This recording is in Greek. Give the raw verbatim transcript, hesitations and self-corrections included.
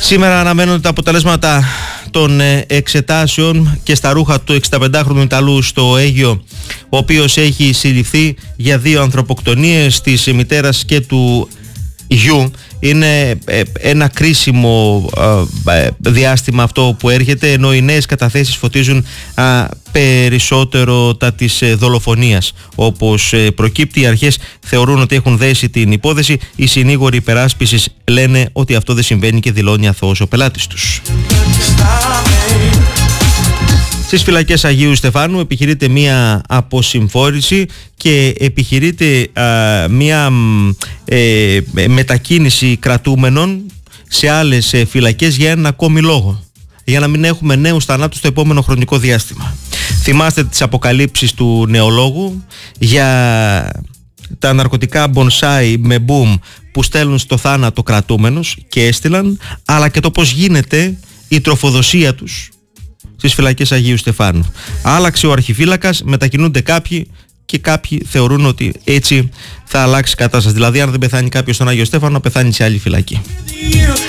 Σήμερα αναμένονται τα αποτελέσματα των εξετάσεων και στα ρούχα του εξηνταπεντάχρονου Ιταλού στο Αίγυο, ο οποίος έχει συλληφθεί για δύο ανθρωποκτονίες της μητέρας και του γιου. Είναι ένα κρίσιμο διάστημα αυτό που έρχεται, ενώ οι νέες καταθέσεις φωτίζουν περισσότερο τα της δολοφονίας. Όπως προκύπτει, οι αρχές θεωρούν ότι έχουν δέσει την υπόθεση. Οι συνήγοροι υπεράσπισης λένε ότι αυτό δεν συμβαίνει και δηλώνει αθώος ο πελάτης τους. Στις φυλακές Αγίου Στεφάνου επιχειρείται μία αποσυμφόρηση και επιχειρείται α, μία ε, μετακίνηση κρατούμενων σε άλλες ε, φυλακές για ένα ακόμη λόγο, για να μην έχουμε νέους θανάτους στο επόμενο χρονικό διάστημα. Θυμάστε τις αποκαλύψεις του νεολόγου για τα ναρκωτικά μπονσάι με μπουμ που στέλνουν στο θάνατο κρατούμενους και έστειλαν, αλλά και το πώς γίνεται η τροφοδοσία τους στις φυλακές Αγίου Στεφάνου. Άλλαξε ο αρχιφύλακας, μετακινούνται κάποιοι και κάποιοι θεωρούν ότι έτσι θα αλλάξει η κατάσταση. Δηλαδή, αν δεν πεθάνει κάποιος στον Άγιο Στέφανο, να πεθάνει σε άλλη φυλακή.